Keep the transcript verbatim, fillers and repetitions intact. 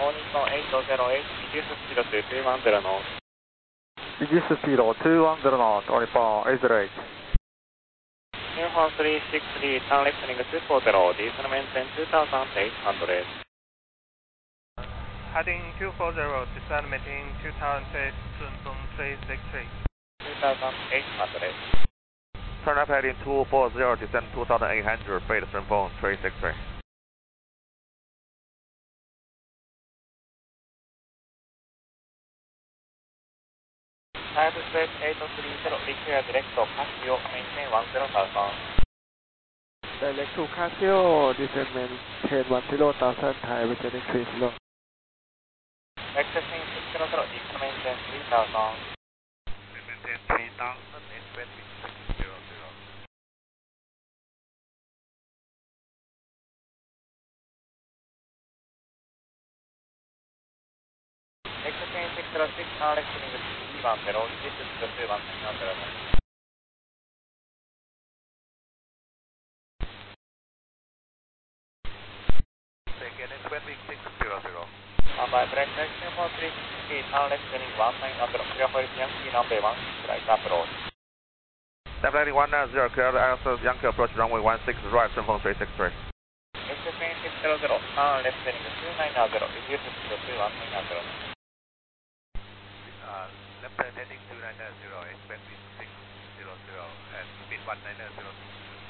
All Nippon eight zero eight, reduce speed to two one zero knots. Reduce speed two one zero knots, All Nippon eight zero eight. Uniform three six three, turn left heading two four zero, diesel maintain two thousand eight hundred. Heading two four zero, descend maintain two thousand eight, 顺风three six three. two thousand eight hundred. Turn left heading two four zero, descend two thousand eight hundred, fade 顺风three six three. Type space eight three zero, require direct to Casio, maintain one zero thousand. Direct to Casio, descend maintain one zero thousand, Thai returning three zero. Accessing six zero zero, diesel maintain three thousand. Maintain three thousand, expect six zero zero. Accessing six zero six, turn left heading three one zero, reduce speed to two one zero. Again, twenty six zero zero. On by break, Uniform three six three, turn left heading one nine zero, clear for Yankee number one six, right approach. Left heading one nine zero, clear access Yankee approach runway one six, right 顺风three six three. Accessing six zero zero, turn left heading two nine zero, reduce speed to two one nine zero. Uh, left heading two nine zero, expect six zero zero and speed one nine zero.